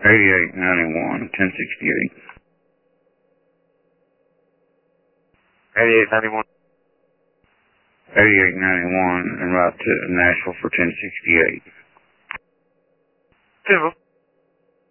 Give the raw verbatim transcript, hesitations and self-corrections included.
eighty-eight ninety-one, ten sixty-eight. eighty-eight ninety-one. eighty-eight ninety-one, and route to Nashville for ten sixty-eight. Two.